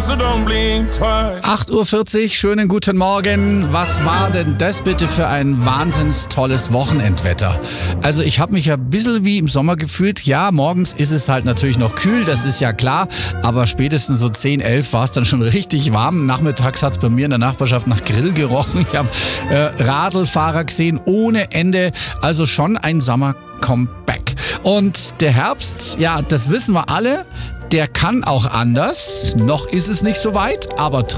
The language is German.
so don't blink twice. 8:40 Uhr, schönen guten Morgen. Was war denn das bitte für ein wahnsinns tolles Wochenendwetter? Also ich habe mich ja ein bisschen wie im Sommer gefühlt. Ja, morgens ist es halt natürlich noch kühl, das ist ja klar. Aber spätestens so 10, 11 war es dann schon richtig warm. Nachmittags hat es bei mir in der Nachbarschaft nach Grill gerochen. Ich habe Radlfahrer gesehen ohne Ende. Also schon ein Sommer-Comeback. Und der Herbst, ja, das wissen wir alle, der kann auch anders. Noch ist es nicht so weit, aber